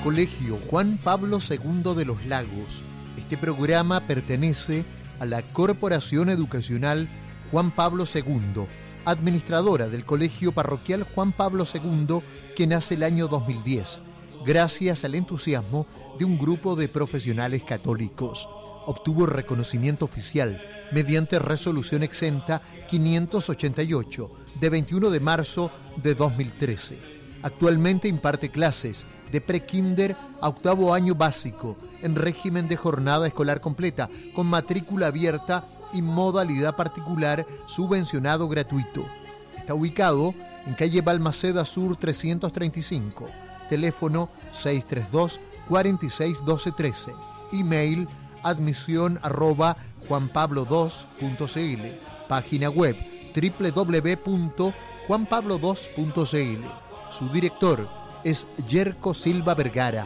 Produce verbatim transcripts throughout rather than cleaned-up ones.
Colegio Juan Pablo segundo de Los Lagos. Este programa pertenece a la Corporación Educacional Juan Pablo segundo, administradora del Colegio Parroquial Juan Pablo segundo, que nace el año dos mil diez, gracias al entusiasmo de un grupo de profesionales católicos. Obtuvo reconocimiento oficial mediante resolución exenta quinientos ochenta y ocho de veintiuno de marzo de dos mil trece. Actualmente imparte clases de pre-kinder a octavo año básico en régimen de jornada escolar completa con matrícula abierta y modalidad particular subvencionado gratuito. Está ubicado en calle Balmaceda Sur trescientos treinta y cinco, teléfono seis tres dos, cuatro seis, uno dos uno tres, email admisión arroba juan pablo dos punto c l, página web doble u doble u doble u punto juan pablo dos punto c l. Su director es Yerko Silva Vergara.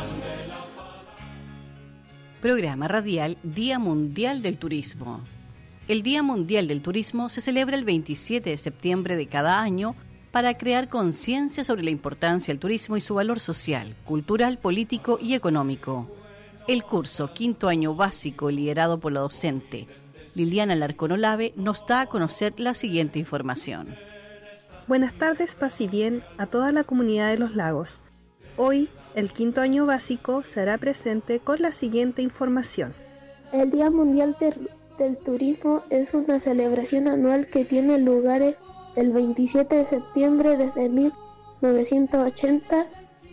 Programa radial Día Mundial del Turismo. El Día Mundial del Turismo se celebra el veintisiete de septiembre de cada año para crear conciencia sobre la importancia del turismo y su valor social, cultural, político y económico. El curso Quinto Año Básico, liderado por la docente Liliana Alarcón Olave, nos da a conocer la siguiente información. Buenas tardes, paz y bien a toda la comunidad de Los Lagos. Hoy, el Quinto Año Básico se hará presente con la siguiente información. El Día Mundial ter- del Turismo es una celebración anual que tiene lugar el veintisiete de septiembre desde mil novecientos ochenta,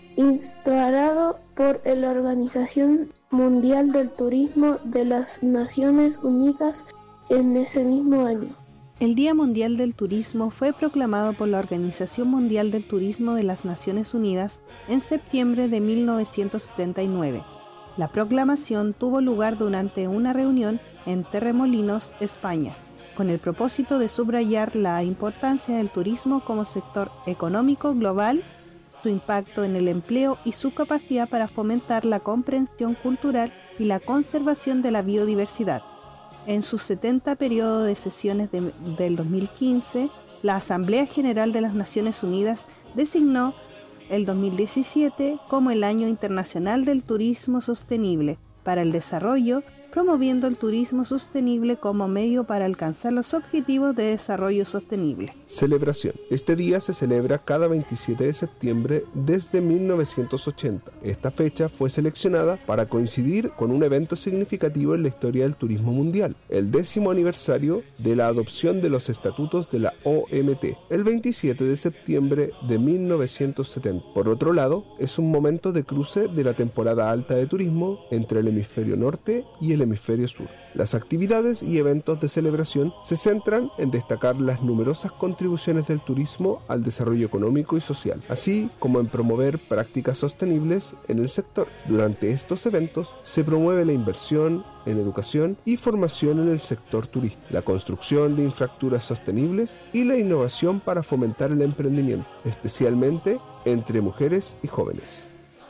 instaurado por la Organización Mundial del Turismo de las Naciones Unidas en ese mismo año. El Día Mundial del Turismo fue proclamado por la Organización Mundial del Turismo de las Naciones Unidas en septiembre de mil novecientos setenta y nueve. La proclamación tuvo lugar durante una reunión en Torremolinos, España, con el propósito de subrayar la importancia del turismo como sector económico global, su impacto en el empleo y su capacidad para fomentar la comprensión cultural y la conservación de la biodiversidad. En su setenta periodo de sesiones de, del dos mil quince, la Asamblea General de las Naciones Unidas designó el dos mil diecisiete como el Año Internacional del Turismo Sostenible para el Desarrollo, promoviendo el turismo sostenible como medio para alcanzar los objetivos de desarrollo sostenible. Celebración. Este día se celebra cada veintisiete de septiembre desde mil novecientos ochenta. Esta fecha fue seleccionada para coincidir con un evento significativo en la historia del turismo mundial, el décimo aniversario de la adopción de los estatutos de la O M T, el veintisiete de septiembre de mil novecientos setenta. Por otro lado, es un momento de cruce de la temporada alta de turismo entre el hemisferio norte y el hemisferio sur. Las actividades y eventos de celebración se centran en destacar las numerosas contribuciones del turismo al desarrollo económico y social, así como en promover prácticas sostenibles en el sector. Durante estos eventos se promueve la inversión en educación y formación en el sector turístico, la construcción de infraestructuras sostenibles y la innovación para fomentar el emprendimiento, especialmente entre mujeres y jóvenes.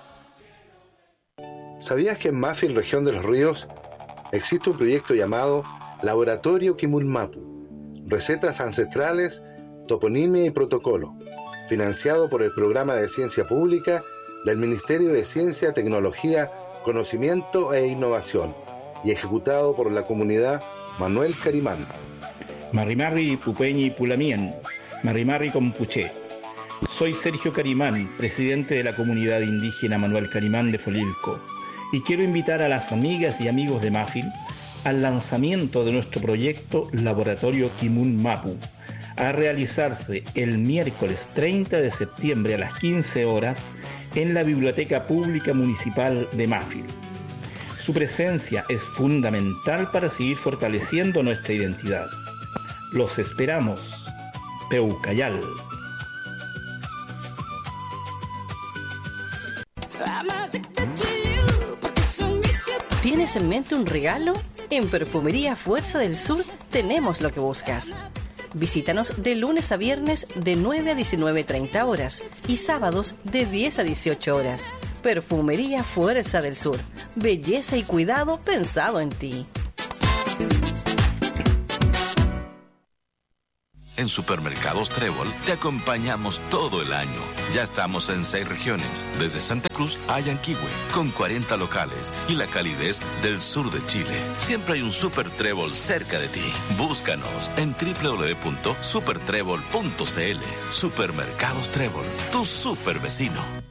¿Sabías que en Mafil, región de los ríos, existe un proyecto llamado Laboratorio Quimulmapu, recetas ancestrales, toponimia y protocolo, financiado por el Programa de Ciencia Pública del Ministerio de Ciencia, Tecnología, Conocimiento e Innovación y ejecutado por la comunidad Manuel Carimán? Marrimarri Pupeñi Pulamien, Marrimarri Compuché. Soy Sergio Carimán, presidente de la comunidad indígena Manuel Carimán de Folilco, y quiero invitar a las amigas y amigos de Mafil al lanzamiento de nuestro proyecto Laboratorio Quimulmapu, a realizarse el miércoles treinta de septiembre a las quince horas en la Biblioteca Pública Municipal de Mafil. Su presencia es fundamental para seguir fortaleciendo nuestra identidad. Los esperamos. Peucayal. ¿Tienes en mente un regalo? En Perfumería Fuerza del Sur tenemos lo que buscas. Visítanos de lunes a viernes de nueve a diecinueve treinta horas y sábados de diez a dieciocho horas. Perfumería Fuerza del Sur. Belleza y cuidado pensado en ti. En Supermercados Trébol te acompañamos todo el año. Ya estamos en seis regiones, desde Santa Cruz a Yanquihue, con cuarenta locales y la calidez del sur de Chile. Siempre hay un Super Trébol cerca de ti. Búscanos en doble u doble u doble u punto super trébol punto c l. Supermercados Trébol, tu super vecino.